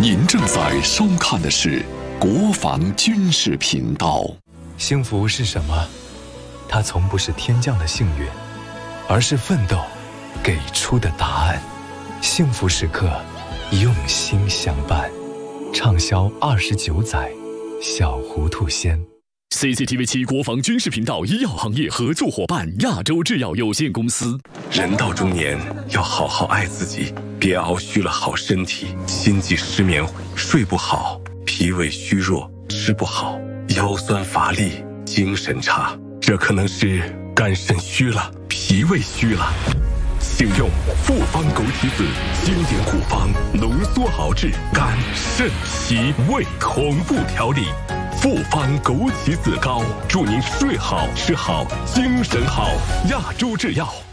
您正在收看的是国防军事频道。 幸福是什么？它从不是天降的幸运，而是奋斗给出的答案。幸福时刻，用心相伴。畅销29载，小糊涂仙。 CCTV7 国防军事频道医药行业合作伙伴亚洲制药有限公司。 人到中年，要好好爱自己，别熬虚了好身体，心悸失眠，睡不好，脾胃虚弱，吃不好，腰酸乏力，精神差，这可能是肝肾虚了，脾胃虚了。请用复方枸杞子经典古方浓缩熬制肝肾脾胃同步调理。复方枸杞子膏，祝您睡好吃好精神好。亚洲制药。